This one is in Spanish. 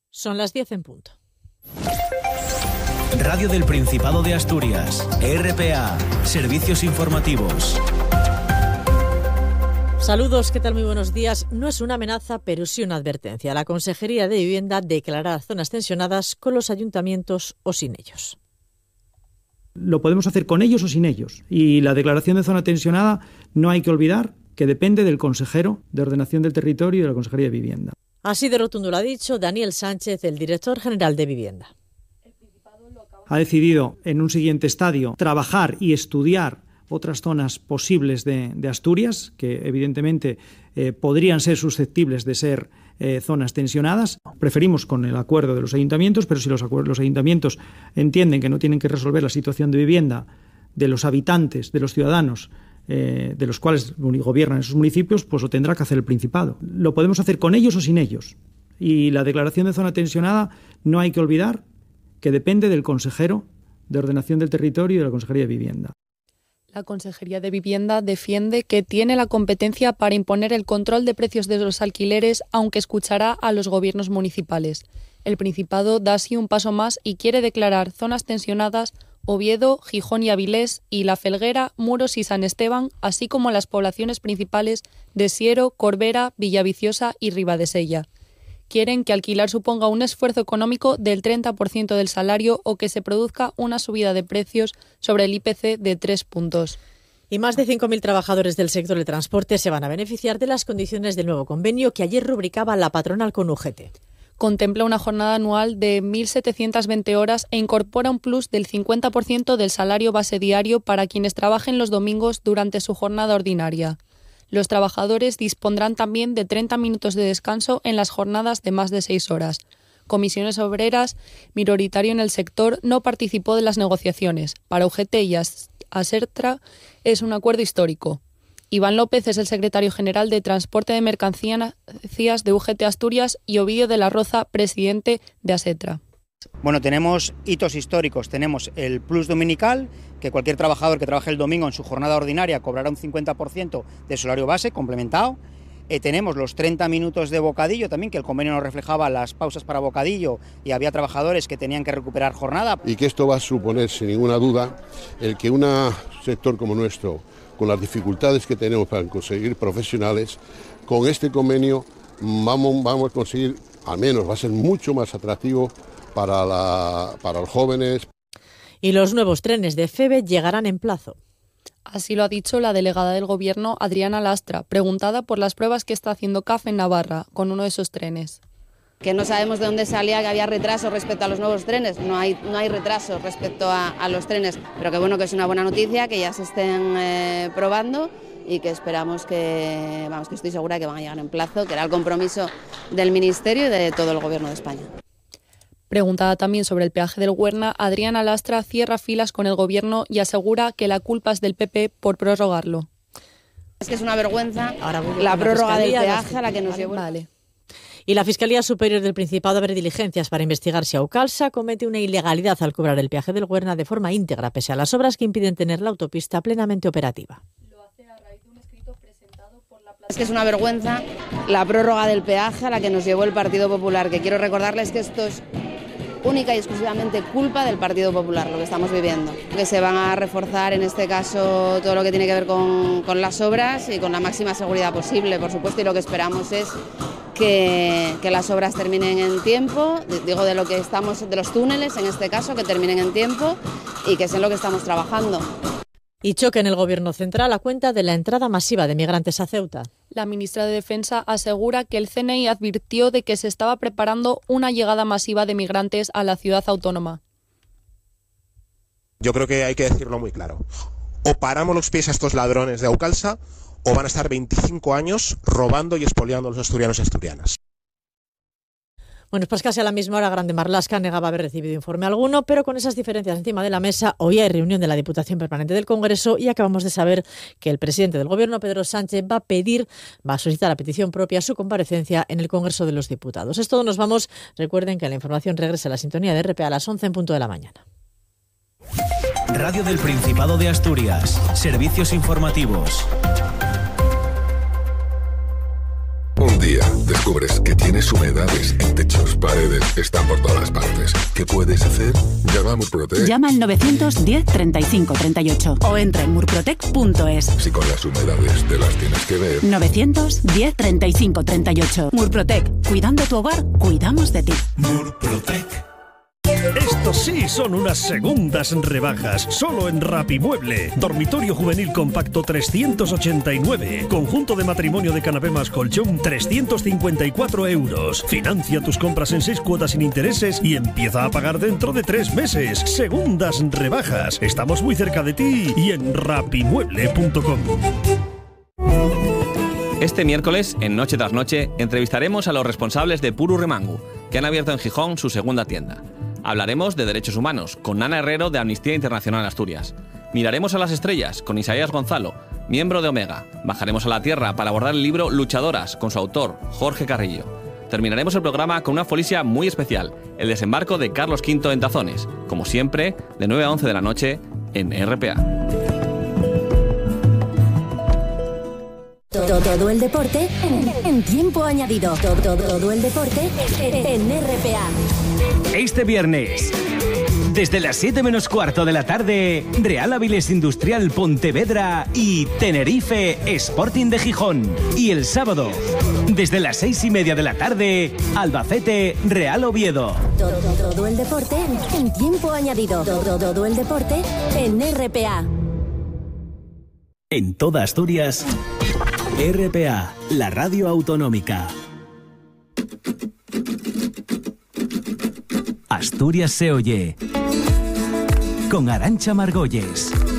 Son las 10 en punto. Radio del Principado de Asturias, RPA, servicios informativos. Saludos, ¿qué tal? Muy buenos días. No es una amenaza, pero sí una advertencia. La Consejería de Vivienda declarará zonas tensionadas con los ayuntamientos o sin ellos. Lo podemos hacer con ellos o sin ellos. Y la declaración de zona tensionada no hay que olvidar que depende del consejero de Ordenación del Territorio y de la Consejería de Vivienda. Así de rotundo lo ha dicho Daniel Sánchez, el director general de Vivienda. Ha decidido en un siguiente estadio trabajar y estudiar otras zonas posibles de Asturias, que evidentemente podrían ser susceptibles de ser zonas tensionadas. Preferimos con el acuerdo de los ayuntamientos, pero si los ayuntamientos entienden que no tienen que resolver la situación de vivienda de los habitantes, de los ciudadanos, de los cuales gobiernan esos municipios, pues lo tendrá que hacer el Principado. Lo podemos hacer con ellos o sin ellos. Y la declaración de zona tensionada no hay que olvidar que depende del consejero de Ordenación del Territorio y de la Consejería de Vivienda. La Consejería de Vivienda defiende que tiene la competencia para imponer el control de precios de los alquileres, aunque escuchará a los gobiernos municipales. El Principado da así un paso más y quiere declarar zonas tensionadas Oviedo, Gijón y Avilés, y La Felguera, Muros y San Esteban, así como las poblaciones principales de Siero, Corbera, Villaviciosa y Ribadesella. Quieren que alquilar suponga un esfuerzo económico del 30% del salario o que se produzca una subida de precios sobre el IPC de 3 puntos. Y más de 5.000 trabajadores del sector del transporte se van a beneficiar de las condiciones del nuevo convenio que ayer rubricaba la patronal con UGT. Contempla una jornada anual de 1.720 horas e incorpora un plus del 50% del salario base diario para quienes trabajen los domingos durante su jornada ordinaria. Los trabajadores dispondrán también de 30 minutos de descanso en las jornadas de más de 6 horas. Comisiones Obreras, minoritario en el sector, no participó de las negociaciones. Para UGT y Asertra es un acuerdo histórico. Iván López es el secretario general de Transporte de Mercancías de UGT Asturias y Ovidio de la Roza, presidente de Asertra. Bueno, tenemos hitos históricos. Tenemos el plus dominical, que cualquier trabajador que trabaje el domingo en su jornada ordinaria cobrará un 50% de su salario base complementado. Tenemos los 30 minutos de bocadillo también, que el convenio nos reflejaba las pausas para bocadillo y había trabajadores que tenían que recuperar jornada. Y que esto va a suponer, sin ninguna duda, el que un sector como nuestro, con las dificultades que tenemos para conseguir profesionales, con este convenio vamos a conseguir, al menos va a ser mucho más atractivo para los jóvenes. Y los nuevos trenes de FEVE llegarán en plazo. Así lo ha dicho la delegada del Gobierno, Adriana Lastra, preguntada por las pruebas que está haciendo CAF en Navarra con uno de esos trenes. Que no sabemos de dónde salía que había retraso respecto a los nuevos trenes. No hay retraso respecto a los trenes, pero que bueno, que es una buena noticia que ya se estén probando y que esperamos que estoy segura que van a llegar en plazo, que era el compromiso del Ministerio y de todo el Gobierno de España. Preguntada también sobre el peaje del Huerna, Adriana Lastra cierra filas con el Gobierno y asegura que la culpa es del PP por prorrogarlo. Es que es una vergüenza la prórroga del peaje a la que nos llevó. Vale. Y la Fiscalía Superior del Principado abre diligencias para investigar si Aucalsa comete una ilegalidad al cobrar el peaje del Huerna de forma íntegra, pese a las obras que impiden tener la autopista plenamente operativa. Es que es una vergüenza la prórroga del peaje a la que nos llevó el Partido Popular, que quiero recordarles que esto es única y exclusivamente culpa del Partido Popular, lo que estamos viviendo. Que se van a reforzar, en este caso, todo lo que tiene que ver con las obras y con la máxima seguridad posible, por supuesto, y lo que esperamos es que las obras terminen en tiempo, digo de los túneles, en este caso, que terminen en tiempo y que es en lo que estamos trabajando. Y choque en el Gobierno central a cuenta de la entrada masiva de migrantes a Ceuta. La ministra de Defensa asegura que el CNI advirtió de que se estaba preparando una llegada masiva de migrantes a la ciudad autónoma. Yo creo que hay que decirlo muy claro. O paramos los pies a estos ladrones de Aucalsa o van a estar 25 años robando y expoliando a los asturianos y asturianas. Bueno, pues casi a la misma hora Grande Marlaska negaba haber recibido informe alguno, pero con esas diferencias encima de la mesa, hoy hay reunión de la Diputación Permanente del Congreso y acabamos de saber que el presidente del Gobierno, Pedro Sánchez, va a solicitar a petición propia su comparecencia en el Congreso de los Diputados. Es todo, nos vamos. Recuerden que la información regresa a la sintonía de RPA a las 11 en punto de la mañana. Radio del Principado de Asturias. Servicios informativos. Un día de descubres que tienes humedades en techos, paredes, están por todas partes. ¿Qué puedes hacer? Llama a Murprotec. Llama al 910 35 38 o entra en murprotec.es. Si con las humedades te las tienes que ver. 910 35 38. Murprotec. Cuidando tu hogar, cuidamos de ti. Murprotec. Estos sí son unas segundas rebajas, solo en Rapimueble. Dormitorio juvenil compacto 389. Conjunto de matrimonio de canapé más colchón 354 euros. Financia tus compras en 6 cuotas sin intereses y empieza a pagar dentro de 3 meses. Segundas rebajas. Estamos muy cerca de ti y en rapimueble.com. Este miércoles, en Noche tras Noche, entrevistaremos a los responsables de Puru Remangu, que han abierto en Gijón su segunda tienda. Hablaremos de derechos humanos con Ana Herrero de Amnistía Internacional Asturias. Miraremos a las estrellas con Isaías Gonzalo, miembro de Omega. Bajaremos a la tierra para abordar el libro Luchadoras con su autor, Jorge Carrillo. Terminaremos el programa con una folisia muy especial, el desembarco de Carlos V en Tazones, como siempre, de 9 a 11 de la noche en RPA. Todo el deporte en tiempo añadido. Todo el deporte en RPA. Este viernes, desde las 7 menos cuarto de la tarde, Real Avilés Industrial Pontevedra y Tenerife Sporting de Gijón. Y el sábado, desde las 6:30 de la tarde, Albacete Real Oviedo. Todo el deporte en tiempo añadido. Todo el deporte en RPA. En toda Asturias, RPA, la radio autonómica. Asturias se oye con Arantxa Margolles.